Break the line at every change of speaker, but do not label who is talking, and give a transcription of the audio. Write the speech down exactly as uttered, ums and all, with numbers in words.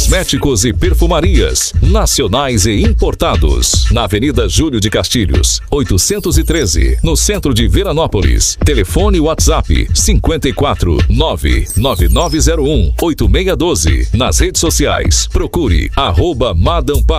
cosméticos e perfumarias, nacionais e importados. Na Avenida Júlio de Castilhos, oitocentos e treze, no centro de Veranópolis. Telefone WhatsApp cinco quatro nove nove nove zero um oito seis um dois. Nas redes sociais, procure arroba Madam Park.